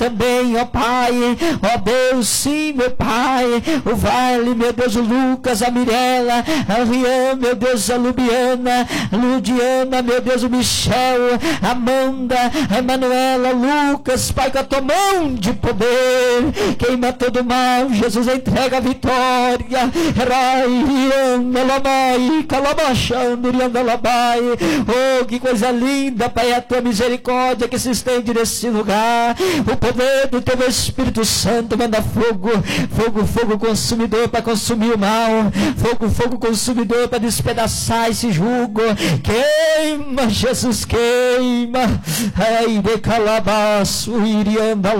também, ó Pai, ó Deus, sim, meu Pai, o Vale, meu Deus, o Lucas, a Mirella, a Rian, meu Deus, a Lubiana, Ludiana, meu Deus, o Michel, a Amanda, a Emanuela, Lucas, Pai, com a tua mão de poder, queima todo mal, Jesus, entrega a vitória, oh, que coisa linda, Pai, a tua misericórdia que se estende nesse lugar, o poder do teu Espírito Santo, manda fogo, fogo, fogo consumidor para consumir o mal, fogo, fogo consumidor para despedaçar esse jugo, queima, Jesus, queima, ai, de calabaço, irianda